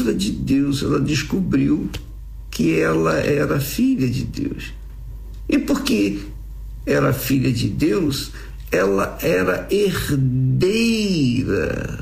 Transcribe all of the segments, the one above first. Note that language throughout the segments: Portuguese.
palavra de Deus, ela descobriu que ela era filha de Deus. E porque era filha de Deus, ela era herdeira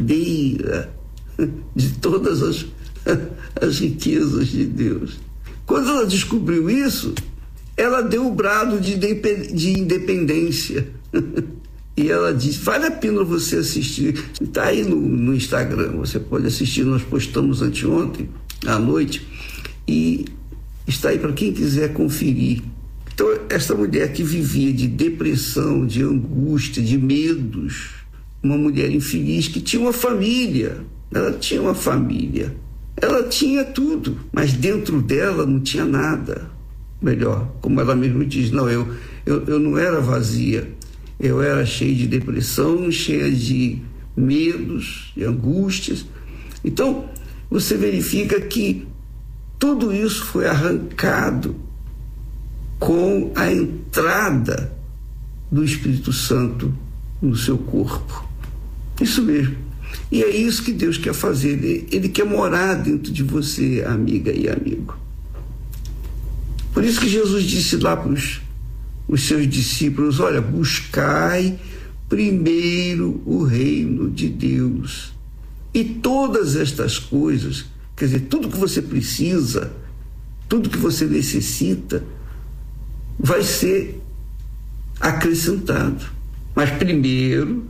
de todas as riquezas de Deus. Quando ela descobriu isso, ela deu o brado de independência. E ela disse, vale a pena você assistir. Está aí no Instagram, você pode assistir. Nós postamos anteontem, à noite, e está aí para quem quiser conferir. Então, essa mulher que vivia de depressão, de angústia, de medos, uma mulher infeliz que tinha uma família, ela tinha uma família, ela tinha tudo, mas dentro dela não tinha nada. Melhor, como ela mesma diz, não, eu não era vazia, eu era cheia de depressão, cheia de medos, de angústias. Então, você verifica que tudo isso foi arrancado com a entrada do Espírito Santo no seu corpo. Isso mesmo. E é isso que Deus quer fazer. Ele quer morar dentro de você, amiga e amigo. Por isso que Jesus disse lá para os seus discípulos, olha, buscai primeiro o reino de Deus. E todas estas coisas, quer dizer, tudo que você precisa, tudo que você necessita, vai ser acrescentado. Mas primeiro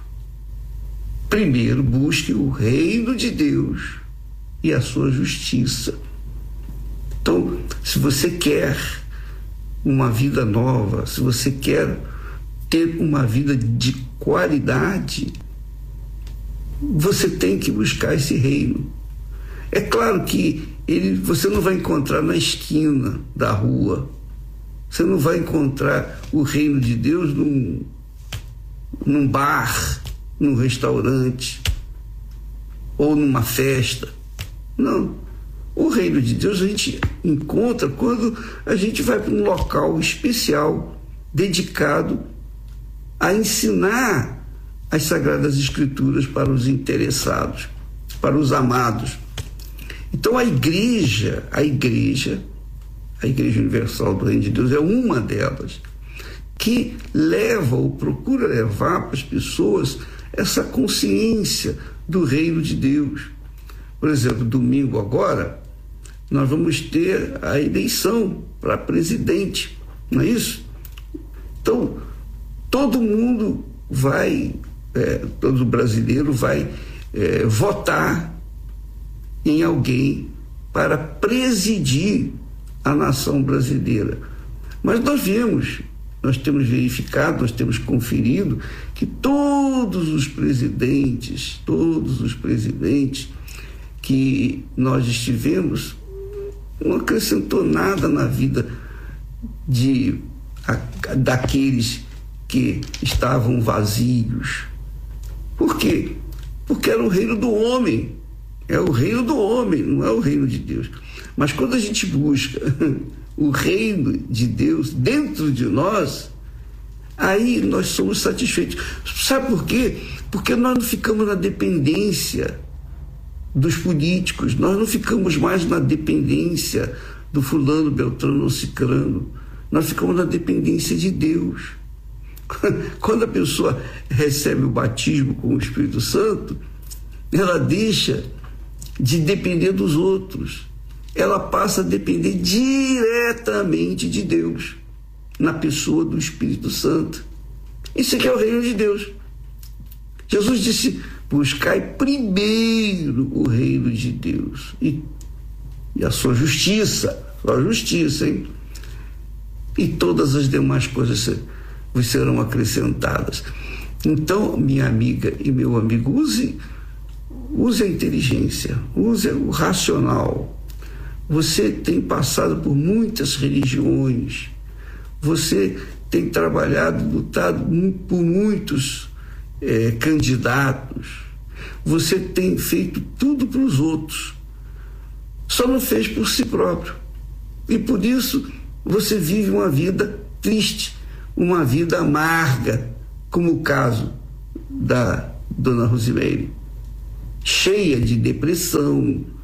busque o reino de Deus e a sua justiça. Então, se você quer uma vida nova, se você quer ter uma vida de qualidade, você tem que buscar esse reino. É claro que você não vai encontrar na esquina da rua, você não vai encontrar o reino de Deus num bar, num restaurante ou numa festa. Não. O reino de Deus a gente encontra quando a gente vai para um local especial dedicado a ensinar as Sagradas Escrituras para os interessados, para os amados. Então a Igreja Universal do Reino de Deus é uma delas, que leva ou procura levar para as pessoas essa consciência do reino de Deus. Por exemplo, domingo agora, nós vamos ter a eleição para presidente, não é isso? Então, todo mundo todo brasileiro vai votar em alguém para presidir a nação brasileira. Mas nós temos verificado, nós temos conferido que todos os presidentes que nós estivemos, não acrescentou nada na vida daqueles que estavam vazios. Por quê? Porque era o reino do homem. É o reino do homem, não é o reino de Deus. Mas quando a gente busca o reino de Deus dentro de nós, aí nós somos satisfeitos. Sabe por quê? Porque nós não ficamos na dependência dos políticos, nós não ficamos mais na dependência do fulano, beltrano ou cicrano, nós ficamos na dependência de Deus. Quando a pessoa recebe o batismo com o Espírito Santo, ela deixa de depender dos outros, ela passa a depender diretamente de Deus, na pessoa do Espírito Santo. Isso aqui é o reino de Deus. Jesus disse, buscai primeiro o reino de Deus e a sua justiça, hein? E todas as demais coisas vos serão acrescentadas. Então, minha amiga e meu amigo, use a inteligência, use o racional. Você tem passado por muitas religiões, você tem trabalhado, lutado por muitos candidatos, você tem feito tudo para os outros, só não fez por si próprio. E por isso você vive uma vida triste, uma vida amarga, como o caso da dona Rosimeire, cheia de depressão,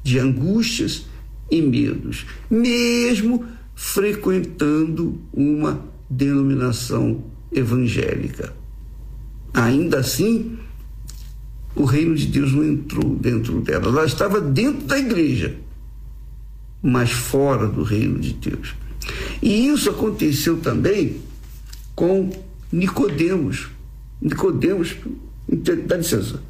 de angústias e medos, mesmo frequentando uma denominação evangélica. Ainda assim, o reino de Deus não entrou dentro dela. Ela estava dentro da igreja, mas fora do reino de Deus. E isso aconteceu também com Nicodemos. Nicodemos, dá licença.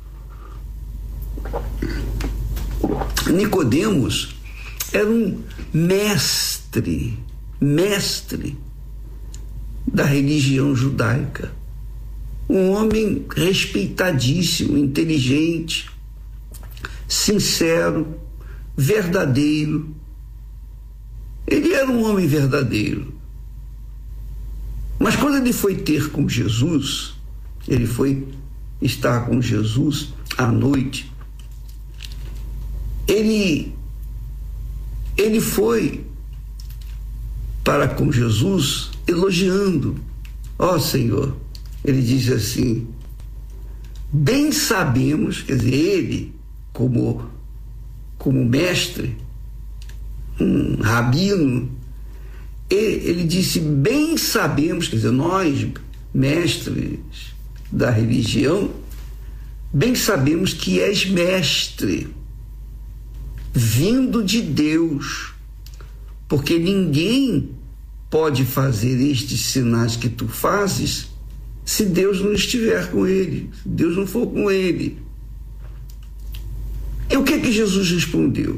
Nicodemos era um mestre da religião judaica. Um homem respeitadíssimo, inteligente, sincero, verdadeiro. Ele era um homem verdadeiro. Mas quando ele foi ter com Jesus, ele foi estar com Jesus à noite, ele foi para com Jesus elogiando. Ó Senhor, ele diz assim, bem sabemos, quer dizer, ele como mestre, um rabino, ele disse, bem sabemos, quer dizer, nós, mestres da religião, bem sabemos que és mestre, vindo de Deus, porque ninguém pode fazer estes sinais que tu fazes se Deus não estiver com ele, se Deus não for com ele. E o que Jesus respondeu?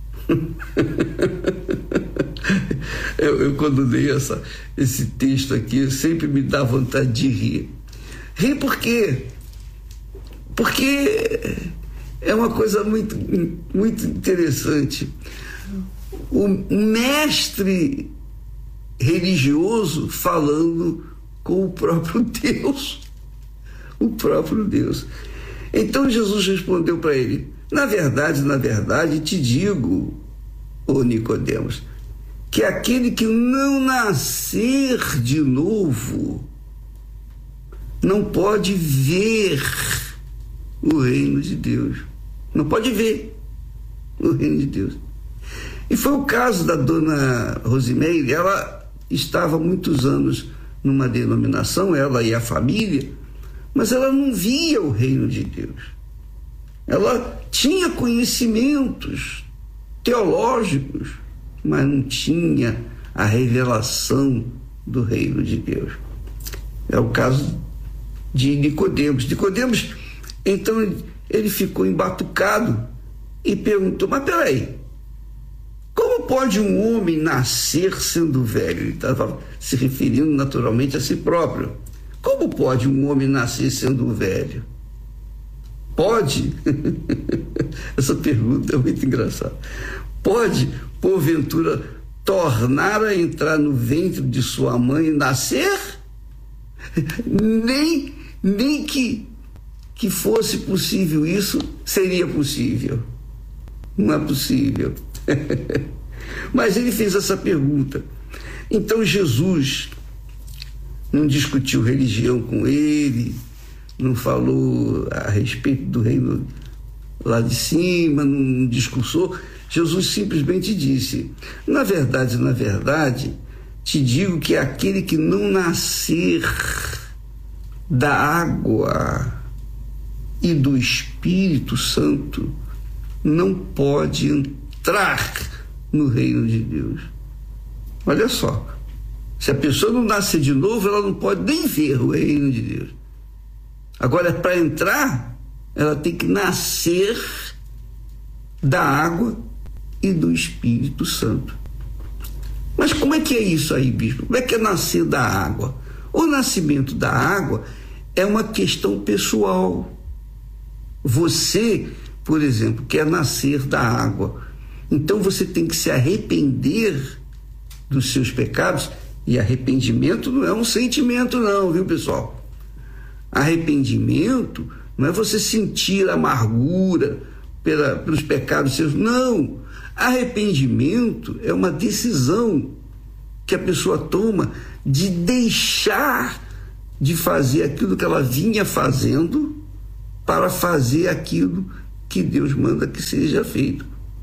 eu quando leio esse texto aqui, sempre me dá vontade de rir. Rir por quê? Porque é uma coisa muito, muito interessante. Um mestre religioso falando com o próprio Deus. O próprio Deus. Então Jesus respondeu para ele, na verdade, te digo, ô Nicodemos, que aquele que não nascer de novo não pode ver o reino de Deus. Não pode ver o reino de Deus. E foi o caso da dona Rosimeire. Ela estava muitos anos numa denominação, ela e a família, mas ela não via o reino de Deus. Ela tinha conhecimentos teológicos, mas não tinha a revelação do reino de Deus. É o caso de Nicodemos. Nicodemos, então, ele ficou embatucado e perguntou, mas peraí, como pode um homem nascer sendo velho? Ele estava se referindo naturalmente a si próprio. Como pode um homem nascer sendo velho? Pode? Essa pergunta é muito engraçada. Pode, porventura, tornar a entrar no ventre de sua mãe e nascer? Nem que fosse possível isso, seria possível. Não é possível. Mas ele fez essa pergunta. Então Jesus não discutiu religião com ele, não falou a respeito do reino lá de cima, não discursou. Jesus simplesmente disse, na verdade, te digo que aquele que não nascer da água e do Espírito Santo não pode entrar no reino de Deus. Olha só, se a pessoa não nascer de novo, ela não pode nem ver o reino de Deus. Agora, para entrar, ela tem que nascer da água e do Espírito Santo. Mas como é que é isso aí, bispo? Como é que é nascer da água? O nascimento da água é uma questão pessoal. Você, por exemplo, quer nascer da água. Então você tem que se arrepender dos seus pecados. E arrependimento não é um sentimento não, viu, pessoal? Arrependimento não é você sentir amargura pelos pecados seus. Não. Arrependimento é uma decisão que a pessoa toma de deixar de fazer aquilo que ela vinha fazendo para fazer aquilo que Deus manda que seja feito.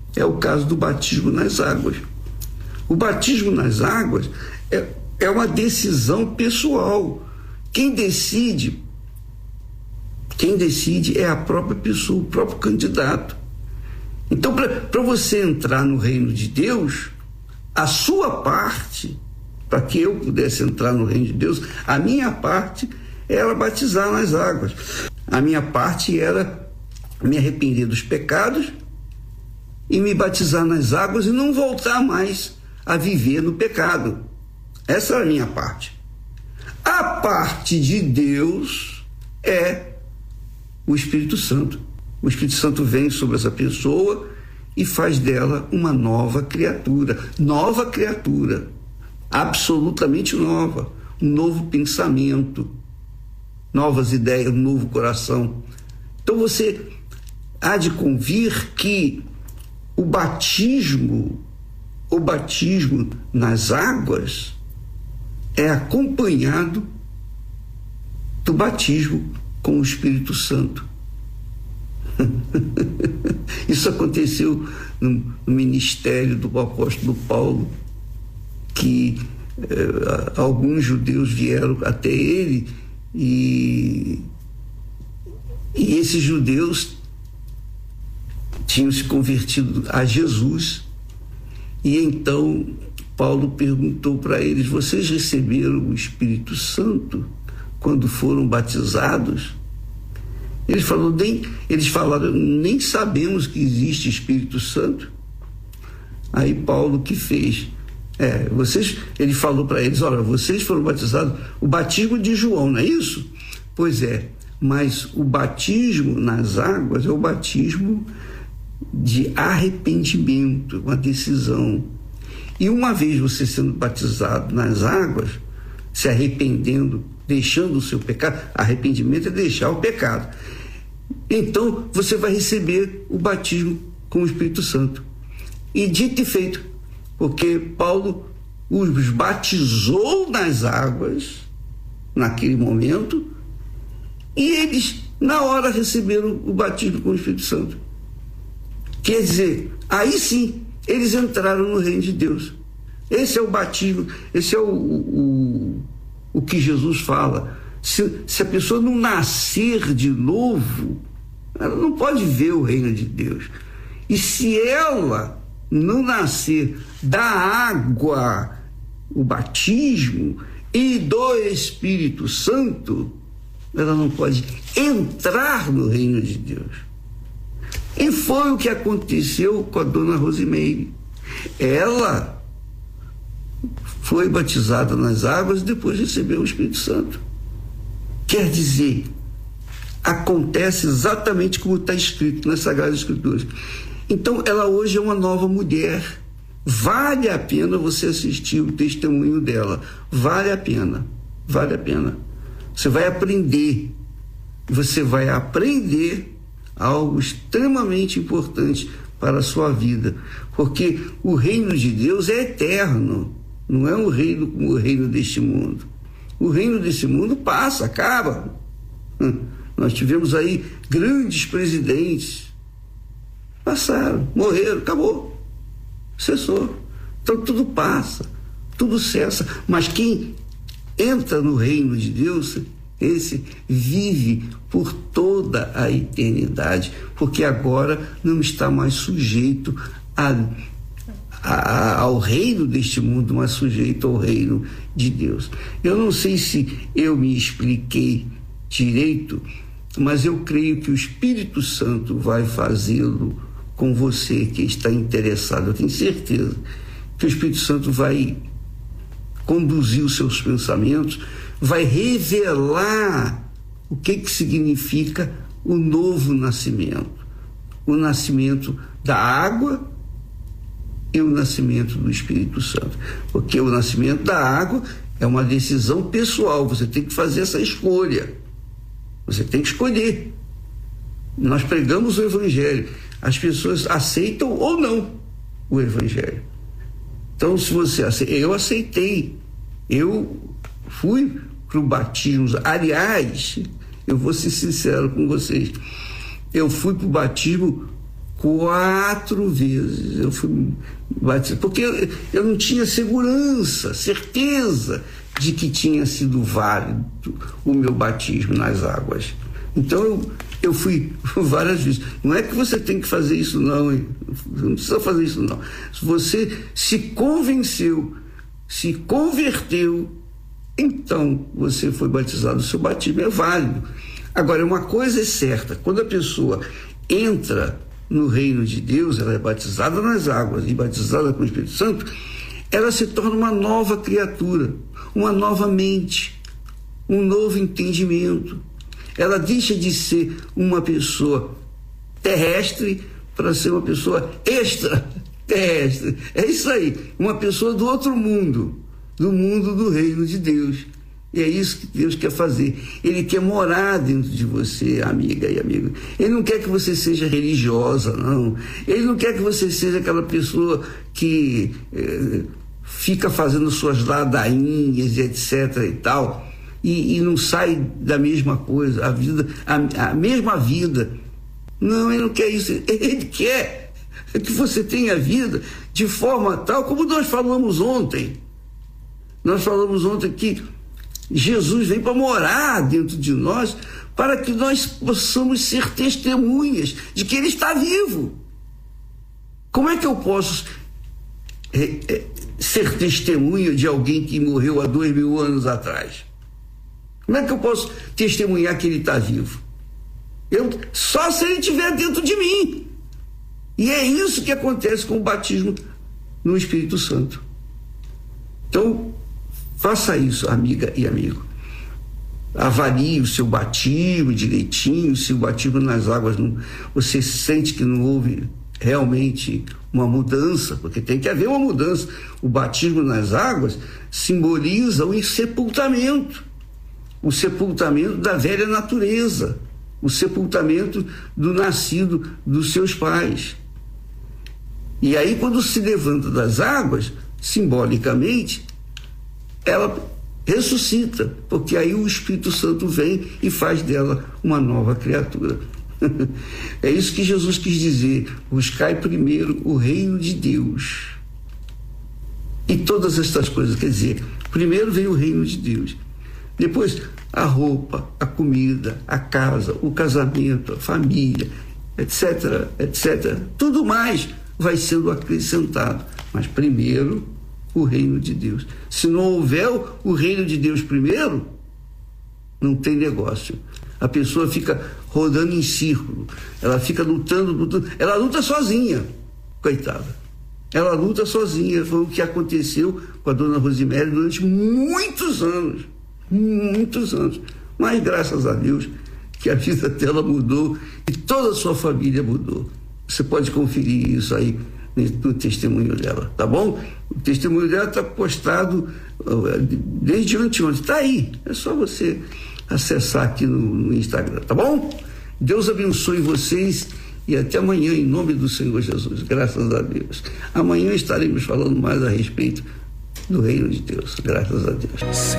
é o caso do batismo nas águas. O batismo nas águas é uma decisão pessoal. Quem decide é a própria pessoa, o próprio candidato. Então, para você entrar no reino de Deus, a sua parte, para que eu pudesse entrar no reino de Deus, a minha parte era batizar nas águas. A minha parte era me arrepender dos pecados e me batizar nas águas e não voltar mais a viver no pecado. Essa era a minha parte. A parte de Deus é o Espírito Santo. O Espírito Santo vem sobre essa pessoa e faz dela uma nova criatura. Nova criatura. Absolutamente nova. Um novo pensamento. Novas ideias, um novo coração. Então você há de convir que o batismo nas águas é acompanhado do batismo com o Espírito Santo. Isso aconteceu no ministério do apóstolo Paulo, que alguns judeus vieram até ele e esses judeus tinham se convertido a Jesus. E então Paulo perguntou para eles: vocês receberam o Espírito Santo quando foram batizados? Eles falaram, nem sabemos que existe Espírito Santo. Aí Paulo que fez? Ele falou para eles: olha, vocês foram batizados, o batismo de João, não é isso? Pois é, mas o batismo nas águas é o batismo de arrependimento, uma decisão. E uma vez você sendo batizado nas águas, se arrependendo, deixando o seu pecado, arrependimento é deixar o pecado. Então você vai receber o batismo com o Espírito Santo. E dito e feito, porque Paulo os batizou nas águas naquele momento e eles na hora receberam o batismo com o Espírito Santo. Quer dizer, aí sim eles entraram no reino de Deus. Esse é o batismo, esse é o que Jesus fala. Se a pessoa não nascer de novo, ela não pode ver o reino de Deus. E se ela não nascer da água, o batismo, e do Espírito Santo, ela não pode entrar no reino de Deus. E foi o que aconteceu com a dona Rosimeire. Ela foi batizada nas águas e depois recebeu o Espírito Santo. Quer dizer, acontece exatamente como está escrito nas Sagradas Escrituras. Então, ela hoje é uma nova mulher. Vale a pena você assistir o testemunho dela. Vale a pena. Vale a pena. Você vai aprender. Você vai aprender algo extremamente importante para a sua vida. Porque o reino de Deus é eterno. Não é um reino como o reino deste mundo. O reino desse mundo passa, acaba. Nós tivemos aí grandes presidentes. Passaram, morreram, acabou. Cessou. Então tudo passa, tudo cessa. Mas quem entra no reino de Deus, esse vive por toda a eternidade, porque agora não está mais sujeito ao reino deste mundo, mas sujeito ao reino de Deus. Eu não sei se eu me expliquei direito, mas eu creio que o Espírito Santo vai fazê-lo com você que está interessado. Eu tenho certeza que o Espírito Santo vai conduzir os seus pensamentos, vai revelar o que significa o novo nascimento. O nascimento da água e o nascimento do Espírito Santo. Porque o nascimento da água é uma decisão pessoal, você tem que fazer essa escolha. Você tem que escolher. Nós pregamos o Evangelho. As pessoas aceitam ou não o Evangelho. Então, se você aceita, eu aceitei. Eu fui para o batismo. Aliás, eu vou ser sincero com vocês. Eu fui para o batismo 4 vezes eu fui batizado, porque eu não tinha certeza de que tinha sido válido o meu batismo nas águas. Então eu fui várias vezes. Não é que você tem que fazer isso não, hein? Não precisa fazer isso não. Se você se convenceu, se converteu, então você foi batizado, o seu batismo é válido. Agora, uma coisa é certa, quando a pessoa entra no reino de Deus, ela é batizada nas águas e batizada com o Espírito Santo, ela se torna uma nova criatura, uma nova mente, um novo entendimento. Ela deixa de ser uma pessoa terrestre para ser uma pessoa extraterrestre. É isso aí, uma pessoa do outro mundo, do mundo do reino de Deus. E é isso que Deus quer fazer. Ele quer morar dentro de você, amiga e amigo. Ele não quer que você seja religiosa, não. Ele não quer que você seja aquela pessoa que fica fazendo suas ladainhas, etc. e tal, e não sai da mesma coisa, a mesma vida. Não, ele não quer isso. Ele quer que você tenha vida de forma tal, como nós falamos ontem. Nós falamos ontem que Jesus vem para morar dentro de nós, para que nós possamos ser testemunhas de que Ele está vivo. Como é que eu posso ser testemunha de alguém que morreu há 2000 anos atrás? Como é que eu posso testemunhar que Ele está vivo? Só se Ele estiver dentro de mim. E é isso que acontece com o batismo no Espírito Santo. Então, faça isso, amiga e amigo. Avalie o seu batismo direitinho, se o batismo nas águas você sente que não houve realmente uma mudança, porque tem que haver uma mudança. O batismo nas águas simboliza o sepultamento da velha natureza, o sepultamento do nascido dos seus pais. E aí, quando se levanta das águas, simbolicamente, ela ressuscita, porque aí o Espírito Santo vem e faz dela uma nova criatura. É isso que Jesus quis dizer: buscai primeiro o reino de Deus. E todas estas coisas, quer dizer, primeiro vem o reino de Deus, depois a roupa, a comida, a casa, o casamento, a família, etc, etc. Tudo mais vai sendo acrescentado, mas primeiro o reino de Deus. Se não houver o reino de Deus primeiro, não tem negócio. A pessoa fica rodando em círculo, ela fica lutando, ela luta sozinha, coitada. Ela luta sozinha. Foi o que aconteceu com a dona Rosemary durante muitos anos. Mas graças a Deus que a vida dela mudou e toda a sua família mudou. Você pode conferir isso aí no testemunho dela, tá bom? O testemunho dela está postado desde anteontem, está aí, é só você acessar aqui no Instagram, tá bom? Deus abençoe vocês e até amanhã, em nome do Senhor Jesus, graças a Deus. Amanhã estaremos falando mais a respeito do reino de Deus, graças a Deus.